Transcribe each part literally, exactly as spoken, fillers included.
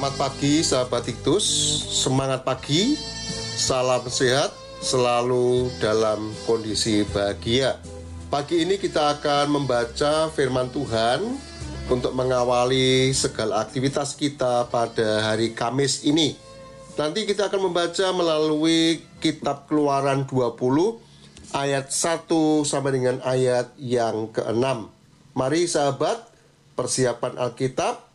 Selamat pagi sahabat Iktus, semangat pagi, salam sehat, selalu dalam kondisi bahagia. Pagi ini kita akan membaca firman Tuhan untuk mengawali segala aktivitas kita pada hari Kamis ini. Nanti kita akan membaca melalui kitab Keluaran dua puluh ayat satu sampai dengan ayat yang keenam. Mari sahabat, persiapan Alkitab,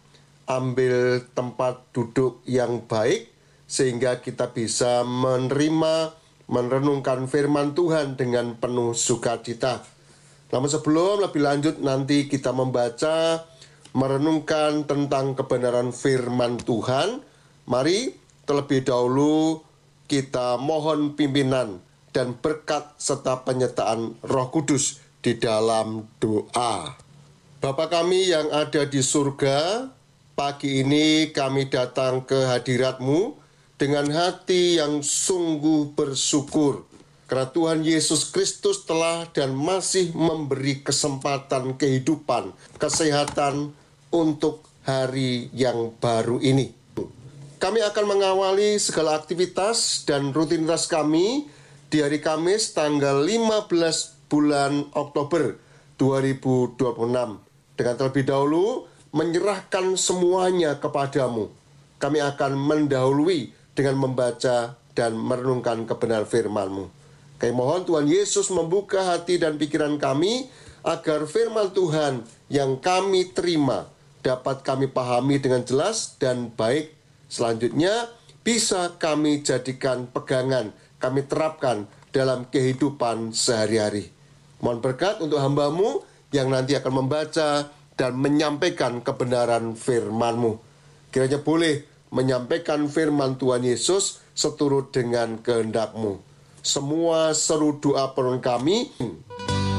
ambil tempat duduk yang baik sehingga kita bisa menerima, merenungkan firman Tuhan dengan penuh sukacita. Namun sebelum lebih lanjut nanti kita membaca, merenungkan tentang kebenaran firman Tuhan, mari terlebih dahulu kita mohon pimpinan dan berkat serta penyertaan Roh Kudus di dalam doa. Bapa kami yang ada di surga, pagi ini kami datang ke hadirat-Mu dengan hati yang sungguh bersyukur karena Tuhan Yesus Kristus telah dan masih memberi kesempatan kehidupan, kesehatan untuk hari yang baru ini. Kami akan mengawali segala aktivitas dan rutinitas kami di hari Kamis tanggal lima belas bulan Oktober dua ribu dua puluh enam dengan terlebih dahulu menyerahkan semuanya kepadamu. Kami akan mendahului dengan membaca dan merenungkan kebenaran firman-Mu. Kami mohon Tuhan Yesus membuka hati dan pikiran kami agar firman Tuhan yang kami terima dapat kami pahami dengan jelas dan baik. Selanjutnya bisa kami jadikan pegangan, kami terapkan dalam kehidupan sehari-hari. Mohon berkat untuk hamba-Mu yang nanti akan membaca dan menyampaikan kebenaran firman-Mu. Kiranya boleh menyampaikan firman Tuhan Yesus seturut dengan kehendak-Mu. Semua seru doa permohonan kami